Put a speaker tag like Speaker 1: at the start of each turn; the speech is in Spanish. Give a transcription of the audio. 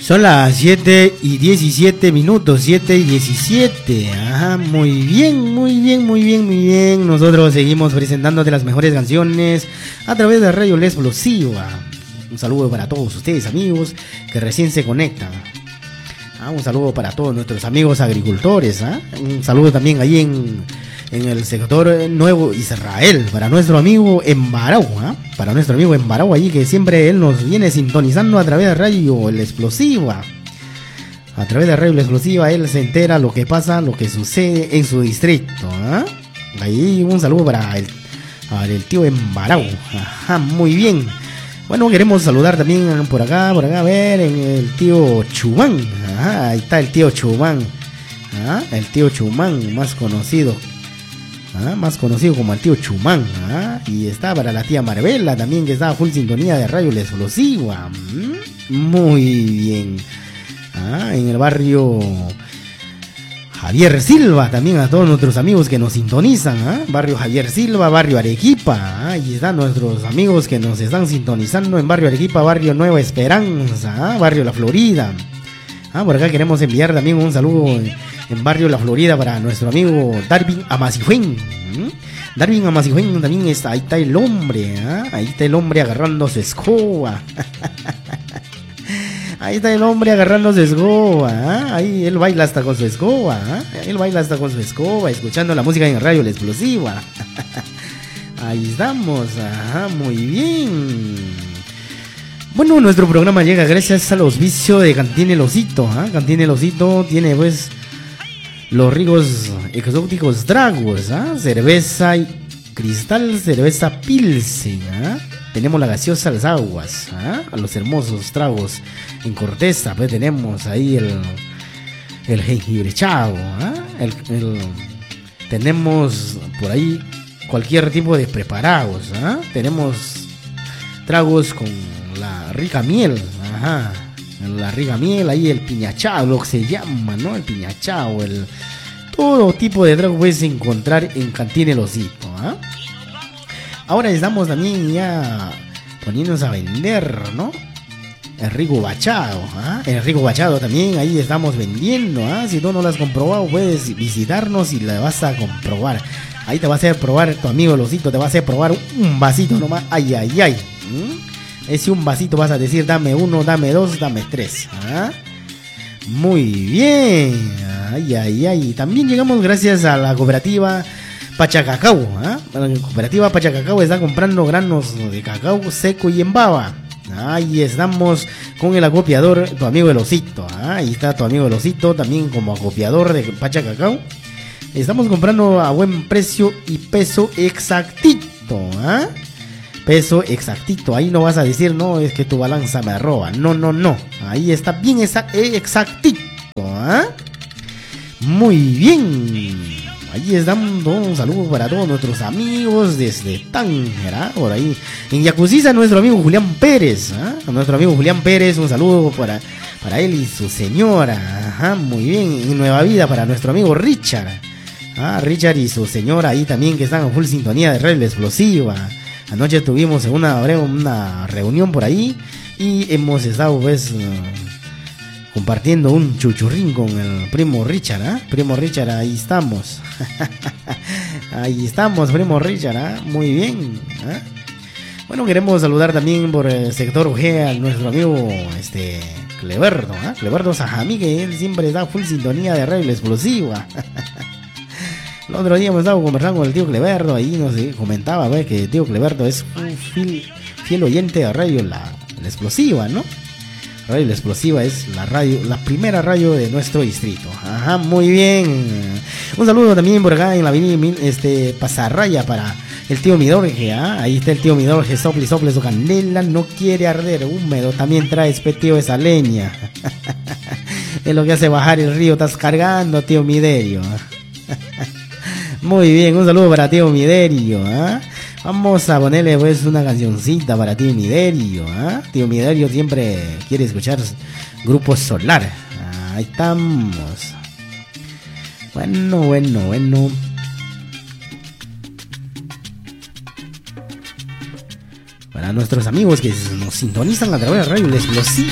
Speaker 1: Son las 7:17, 7:17. Ajá, muy bien. Nosotros seguimos presentándote las mejores canciones a través de Radio La Explosiva. Un saludo para todos ustedes, amigos, que recién se conectan. Un saludo para todos nuestros amigos agricultores. Un saludo también ahí en el sector Nuevo Israel, para nuestro amigo Embarau, allí, que siempre él nos viene sintonizando a través de Radio La Explosiva. A través de Radio La Explosiva él se entera lo que pasa, lo que sucede en su distrito. Ahí un saludo para el tío Embarau. Ajá, muy bien. Bueno, queremos saludar también por acá, a ver, en el tío Chumán. Ajá, ahí está el tío Chumán. El tío Chumán, más conocido como el tío Chumán. Y está para la tía Marvela también, que está a full sintonía de Radio La Explosiva. Muy bien. En el barrio Javier Silva, también a todos nuestros amigos que nos sintonizan. Barrio Javier Silva, barrio Arequipa. Y están nuestros amigos que nos están sintonizando en barrio Arequipa, barrio Nueva Esperanza, barrio La Florida. Por acá queremos enviar también un saludo en barrio La Florida para nuestro amigo Darwin Amacifuen. Darwin Amacifuen también está, ahí está el hombre. Ahí está el hombre agarrando su escoba. Ahí está el hombre agarrando su escoba. Ahí él baila hasta con su escoba. Escuchando la música en Radio La Explosiva. Ahí estamos. Muy bien. Bueno, nuestro programa llega gracias al auspicio de Cantina El Osito. Cantina El Osito tiene pues los ricos exóticos tragos. Cerveza cristal, cerveza pilsen. Tenemos la gaseosa, las aguas, a los hermosos tragos en corteza. Pues tenemos ahí el jengibre chavo, tenemos por ahí cualquier tipo de preparados. Tenemos tragos con la rica miel, la rica miel, ahí el piñachao, lo que se llama, ¿no? El piñachao, todo tipo de trago puedes encontrar en Cantina El Osito. Ahora estamos también ya poniéndonos a vender, ¿no? El rico bachado, el rico bachado también, ahí estamos vendiendo. Si tú no lo has comprobado, puedes visitarnos y la vas a comprobar. Ahí te va a hacer probar tu amigo El Osito, te va a hacer probar un vasito nomás. Ay. Es un vasito, vas a decir, dame uno, dame dos, dame tres. Muy bien. Ay. También llegamos gracias a la cooperativa Pachacacao. La cooperativa Pachacacao está comprando granos de cacao seco y en baba. Ahí estamos con el acopiador, tu amigo El Osito. Ahí está tu amigo El Osito también como acopiador de Pachacacao. Estamos comprando a buen precio y peso exactito. Peso exactito. Ahí no vas a decir, no, es que tu balanza me roba. No. Ahí está bien exactito. Muy bien. Ahí es dando un saludo para todos nuestros amigos desde Tánger, por ahí. En Yacuziza, nuestro amigo Julián Pérez. A nuestro amigo Julián Pérez, un saludo para él y su señora. Muy bien. En Nueva Vida, para nuestro amigo Richard. Richard y su señora ahí también, que están en full sintonía de Radio La Explosiva. Anoche tuvimos una reunión por ahí y hemos estado pues compartiendo un chuchurrín con el primo Richard. Primo Richard, ahí estamos. Ahí estamos, primo Richard. Muy bien. Bueno, queremos saludar también por el sector UG a nuestro amigo Cleberto. Cleberto Sajamí, que él siempre está full sintonía de Radio La Explosiva. El otro día hemos estado conversando con el tío Cleberto, ahí nos comentaba que el tío Cleberto es un fiel oyente de Radio La Explosiva, ¿no? Radio La Explosiva es la primera radio de nuestro distrito. Muy bien. Un saludo también por acá en la avenida Pasarraya para el tío Midorge. Ahí está el tío Midorge, sople su candela, no quiere arder húmedo, también traes tío esa leña. Es lo que hace bajar el río, estás cargando, tío Miderio. Muy bien, un saludo para tío Miderio. Vamos a ponerle pues una cancioncita para tío Miderio. Tío Miderio siempre quiere escuchar Grupo Solar. Ahí estamos. Bueno. Para nuestros amigos que nos sintonizan a través de Radio La Explosiva.